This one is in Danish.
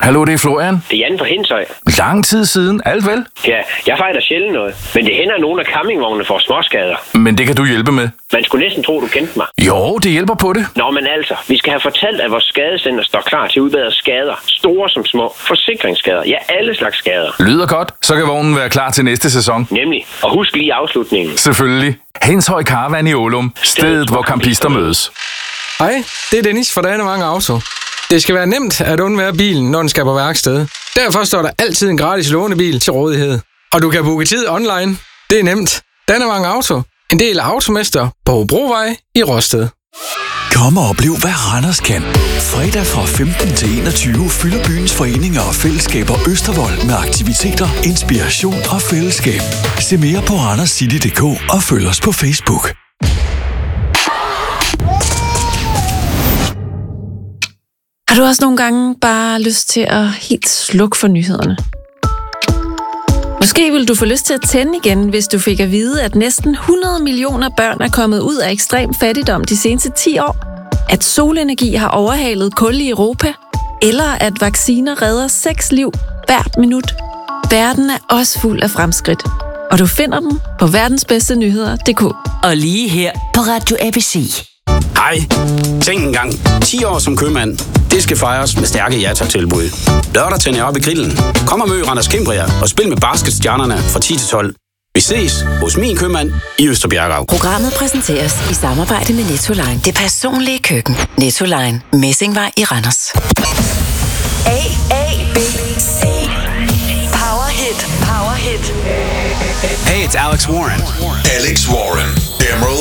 Hallo, det er Florian. Det er Jan fra Hindshøj. Lang tid siden, alt vel? Ja, jeg fejler sjældent noget. Men det hænder, at nogle af campingvognene får småskader. Men det kan du hjælpe med. Man skulle næsten tro, du kendte mig. Jo, det hjælper på det. Nå, men altså, vi skal have fortalt, at vores skadecenter står klar til at udbedre skader. Store som små. Forsikringsskader. Ja, alle slags skader. Lyder godt. Så kan vognen være klar til næste sæson. Nemlig. Og husk lige afslutningen. Selvfølgelig. Hindshøj Caravan i Ålum. Stedet, hvor campister mødes. Hej, det er Dennis fra Dannemang Auto. Det skal være nemt at undvære bilen, når den skal på værksted. Derfor står der altid en gratis lånebil til rådighed. Og du kan booke tid online. Det er nemt. Dannemang Auto. En del af Automester på Hobrovej i Rosted. Kom og oplev, hvad Randers kan. Fredag fra 15 til 21 fylder byens foreninger og fællesskaber Østervold med aktiviteter, inspiration og fællesskab. Se mere på randerscity.dk og følg os på Facebook. Har du også nogle gange bare lyst til at helt slukke for nyhederne? Måske vil du få lyst til at tænde igen, hvis du fik at vide, at næsten 100 millioner børn er kommet ud af ekstrem fattigdom de seneste 10 år, at solenergi har overhalet kul i Europa, eller at vacciner redder 6 liv hvert minut. Verden er også fuld af fremskridt, og du finder dem på verdensbedstenyheder.dk. Og lige her på Radio ABC. Hej. Tænk en gang. 10 år som købmand. Det skal fejres med stærke ja-tak-tilbud. Lørdag tænder jeg op i grillen. Kom og mød Randers Cambria og spil med basketstjernerne fra 10 til 12. Vi ses hos min købmand i Østerbjerghav. Programmet præsenteres i samarbejde med Nettoline. Det personlige køkken. Nettoline. Messingvej i Randers. ABC. Power hit. Hey, it's Alex Warren. Alex Warren. Emerald